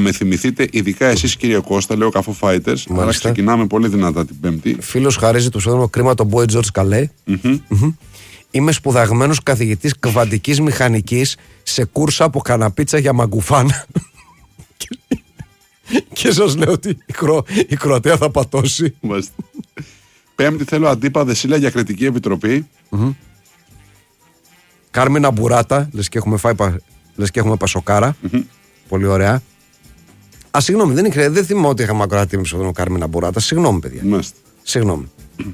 με θυμηθείτε, ειδικά εσείς κύριε Κώστα, λέω Καφό Fighters. Άρα ξεκινάμε πολύ δυνατά την Πέμπτη. Φίλος χαρίζει του σώδρομο κρίμα τον Boy George Καλέ. Είμαι σπουδαγμένος καθηγητής κβαντικής μηχανικής σε κούρσα από καναπίτσα για μαγκουφάν. Και σας λέω ότι η Κροατία θα πατώσει. Πέμπτη θέλω Αντίπα Δεσίλα για κριτική επιτροπή. Κάρμινα Μπουράτα, λες και έχουμε πασοκάρα. Πολύ ωραία. Συγγνώμη, δεν θυμάμαι ότι είχαμε ακροατή με ψευδόνο Κάρμινα Μπουράτα. Συγγνώμη, παιδιά. Συγγνώμη.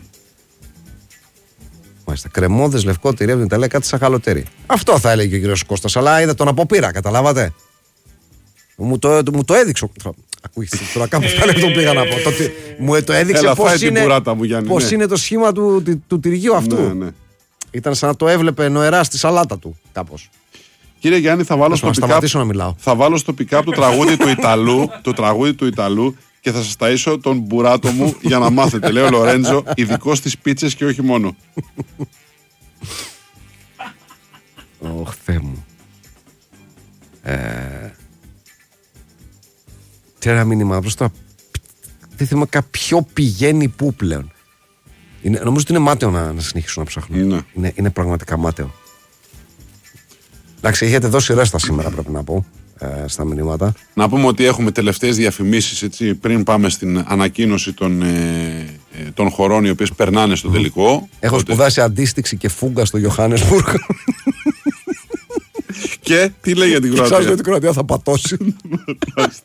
Μάλιστα. Κρεμόδες, λευκό τυρί από την Ιταλία, κάτι σαν χαλοτέρι. Αυτό θα έλεγε ο κύριος Κώστας, αλλά είδα τον από πείρα, καταλάβατε. Μου το έδειξε. Ακούγεται τώρα κάπου φτάνει το πήγα να πω. Μου το έδειξε πώς είναι το σχήμα του τυριού αυτού. Ναι. Ήταν σαν να το έβλεπε νοερά στη σαλάτα του, κάπως. Κύριε Γιάννη, θα βάλω στο pick-up το τραγούδι του Ιταλού και θα σας ταΐσω τον μπουράτο μου για να μάθετε. Λέω Λορέντζο, ειδικός στις πίτσες και όχι μόνο. Ωχ, Θεέ μου. Τι ένα μήνυμα, απλώς τώρα δεν θυμάμαι ποιο πηγαίνει πού πλέον. Νομίζω ότι είναι μάταιο να συνεχίσουν να ψάχνουν. Είναι πραγματικά μάταιο. Εντάξει, έχετε δώσει ρέστα σήμερα, πρέπει να πω, στα μηνύματα. Να πούμε ότι έχουμε τελευταίες διαφημίσεις, έτσι, πριν πάμε στην ανακοίνωση των χωρών οι οποίες περνάνε στο τελικό. Έχω σπουδάσει αντίστοιξη και φούγκα στο Johannesburg. Και τι λέει για την Κροατία? Ξέρω ότι η Κροατία θα πατώσει.